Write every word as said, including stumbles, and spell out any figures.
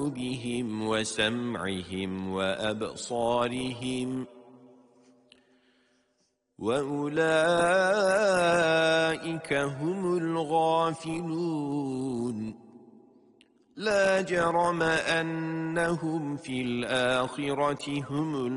قلوبهم وسمعهم وأبصارهم وأولئك هم الغافلون لا جرم أنهم في الآخرة هم